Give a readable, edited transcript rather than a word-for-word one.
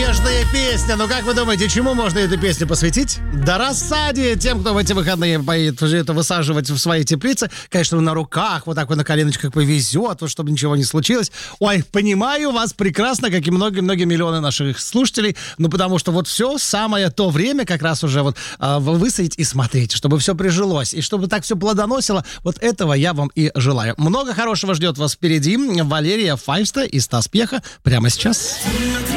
нежная песня. Ну, как вы думаете, чему можно эту песню посвятить? Да рассаде. Тем, кто в эти выходные поедет это высаживать в свои теплицы. Конечно, на руках, вот так вот на коленочках повезет, вот, чтобы ничего не случилось. Ой, понимаю вас прекрасно, как и многие-многие миллионы наших слушателей. Ну, потому что вот все самое то время как раз уже вот высадить и смотреть, чтобы все прижилось. И чтобы так все плодоносило. Вот этого я вам и желаю. Много хорошего ждет вас впереди. Валерия Файвста и Стас Пьеха прямо сейчас.